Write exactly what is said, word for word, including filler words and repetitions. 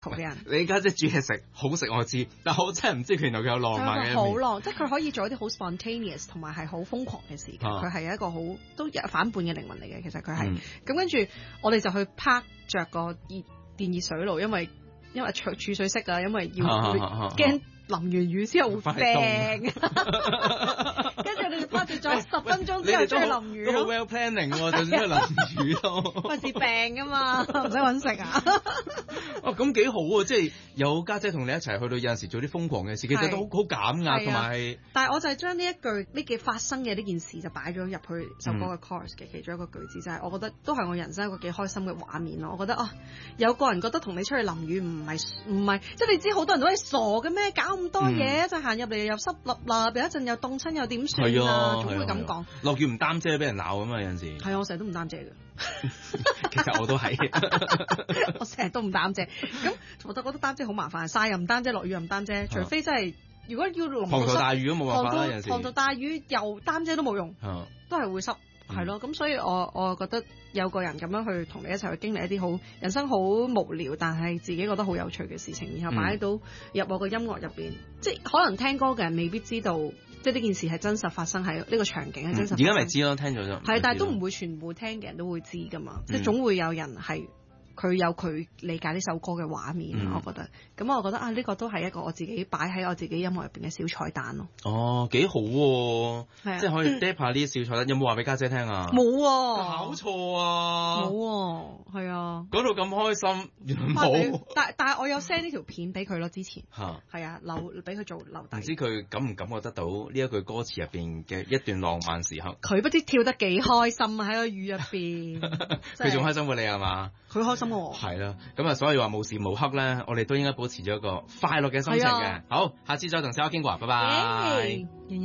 嘅人。 你家姐煮嘢食好食我知，但我真係唔知佢原來佢有浪漫嘅一面。 好浪，即係佢可以做一啲好 spontaneous 同埋係好瘋狂嘅事嘅。佢係、啊、一個好都有反叛嘅靈魂嚟嘅。其實佢係咁跟住，我哋就去拍着個熱電熱水爐，因為因為儲儲水式啊，因為要驚淋完雨之後會病。跟住我哋就拍住咗十分鐘之後出去淋雨咯。 都好 well planning 喎，就算去淋雨都。 費事病啊嘛，唔使揾食啊。 哦，咁幾好喎！即係有家姐同你一齊去到有陣時做啲瘋狂嘅事，其實都好好減壓同埋係。 但係我就係將呢一句呢幾發生嘅呢件事就擺咗入去首歌嘅 chorus 嘅其中一個句子，嗯、就係我覺得都係我人生一個幾開心嘅畫面咯。我覺得啊，有個人覺得同你出去淋雨唔係唔係，即係你知好多人都係傻嘅咩？搞咁多嘢，一陣行入嚟又濕立立，有一陣又凍親又點算啊？總會咁講。 落雨唔擔遮俾人鬧啊嘛，有陣時。 係啊，我成日都唔擔遮嘅。 其實我都係， 我成日都唔擔遮。咁我就覺得擔遮好麻煩，曬又唔擔遮，落雨又唔擔遮，除非真係如果要淋到濕， 滂沱大雨都冇辦法啦。有陣時滂沱大雨又擔遮都冇用，都係會濕。係咯，咁所以我我覺得有個人咁樣去同你一齊去經歷一啲好人生好無聊，但係自己覺得好有趣嘅事情，然後擺到入我個音樂入邊，嗯、即係可能聽歌嘅人未必知道，即係呢件事係真實發生喺呢個場景係真實發生。 而家咪知咯，聽咗就係，但係都唔會全部聽嘅人都會知噶嘛，嗯、即係總會有人係。佢有佢理解呢首歌嘅畫面，嗯、我覺得，咁我覺得啊，呢、呢個都係一個我自己擺喺我自己音樂入邊嘅小彩蛋咯。 哦，幾好喎、啊！ 啊、 即係可以 drop 下呢啲小彩蛋。有冇話俾家姐聽啊？ 冇啊！ 搞錯啊！ 冇啊！係啊！ 講到咁開心，原來冇。 但但係我有 send 呢條片俾佢咯，之前嚇係啊，留俾佢做留底。 唔知佢感唔感覺得到呢一句歌詞入邊嘅一段浪漫時刻？ 佢不知跳得幾開心啊！喺個雨入邊， 佢仲開心過你係嘛？ 佢開心過我。 係啦。咁啊，所以話無時無刻咧，我哋都應該保持咗一個快樂嘅心情嘅。啊、好，下次再同小歐傾過，拜拜。